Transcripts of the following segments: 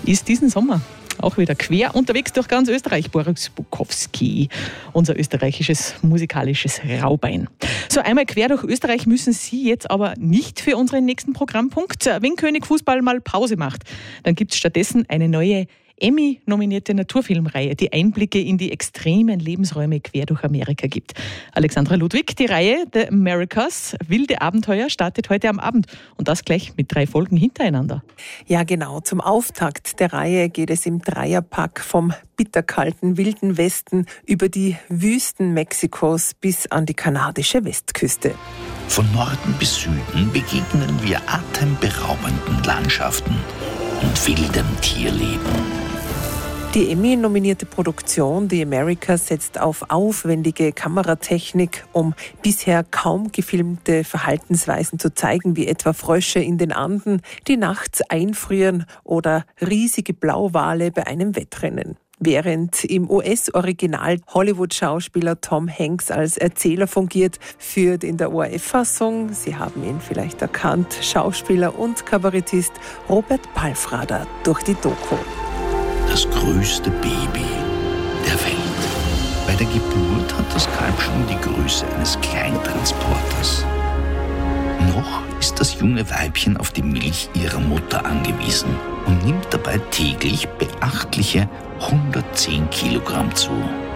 ist diesen Sommer auch wieder quer unterwegs durch ganz Österreich. Boris Bukowski, unser österreichisches musikalisches Raubein. So einmal quer durch Österreich müssen Sie jetzt aber nicht für unseren nächsten Programmpunkt. Wenn König Fußball mal Pause macht, dann gibt es stattdessen eine neue Emmy-nominierte Naturfilmreihe, die Einblicke in die extremen Lebensräume quer durch Amerika gibt. Alexandra Ludwig, die Reihe The Americas, wilde Abenteuer, startet heute am Abend und das gleich mit 3 Folgen hintereinander. Ja, genau. Zum Auftakt der Reihe geht es im Dreierpack vom bitterkalten Wilden Westen über die Wüsten Mexikos bis an die kanadische Westküste. Von Norden bis Süden begegnen wir atemberaubenden Landschaften und wildem Tierleben. Die Emmy-nominierte Produktion The Americas setzt auf aufwendige Kameratechnik, um bisher kaum gefilmte Verhaltensweisen zu zeigen, wie etwa Frösche in den Anden, die nachts einfrieren oder riesige Blauwale bei einem Wettrennen. Während im US-Original Hollywood-Schauspieler Tom Hanks als Erzähler fungiert, führt in der ORF-Fassung, Sie haben ihn vielleicht erkannt, Schauspieler und Kabarettist Robert Palfrader durch die Doku. Das größte Baby der Welt. Bei der Geburt hat das Kalb schon die Größe eines Kleintransporters. Noch ist das junge Weibchen auf die Milch ihrer Mutter angewiesen und nimmt dabei täglich beachtliche 110 Kilogramm zu.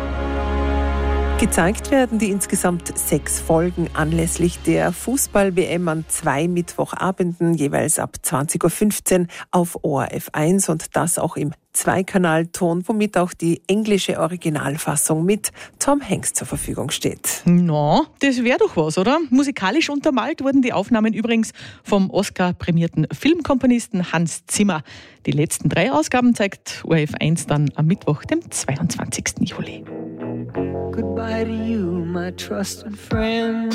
Gezeigt werden die insgesamt 6 Folgen anlässlich der Fußball-WM an 2 Mittwochabenden, jeweils ab 20.15 Uhr auf ORF 1 und das auch im Zweikanalton, womit auch die englische Originalfassung mit Tom Hanks zur Verfügung steht. Na, das wäre doch was, oder? Musikalisch untermalt wurden die Aufnahmen übrigens vom Oscar-prämierten Filmkomponisten Hans Zimmer. Die letzten 3 Ausgaben zeigt ORF 1 dann am Mittwoch, dem 22. Juli. Goodbye to you, my trusted friend.